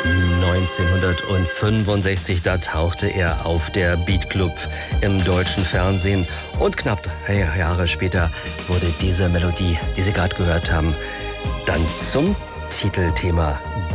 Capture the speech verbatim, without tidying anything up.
neunzehnhundertfünfundsechzig, da tauchte er auf, der Beat Club im deutschen Fernsehen. Und knapp drei Jahre später wurde diese Melodie, die Sie gerade gehört haben, dann zum Titelthema